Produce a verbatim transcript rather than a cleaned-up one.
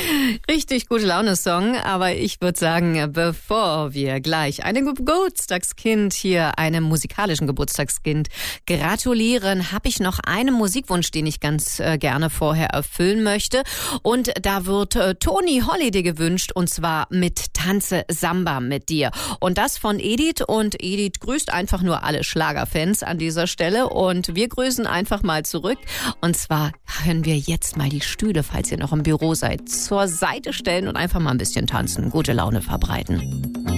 Richtig gute Laune-Song, aber ich würde sagen, bevor wir gleich einem Geburtstagskind hier, einem musikalischen Geburtstagskind gratulieren, habe ich noch einen Musikwunsch, den ich ganz äh, gerne vorher erfüllen möchte. Und da wird äh, Toni Holiday gewünscht, und zwar mit Tanze Samba mit dir. Und das von Edith, und Edith grüßt einfach nur alle Schlagerfans an dieser Stelle, und wir grüßen einfach mal zurück. Und zwar können wir jetzt mal die Stühle, falls ihr noch im Büro seid, zur Seite stellen und einfach mal ein bisschen tanzen, gute Laune verbreiten.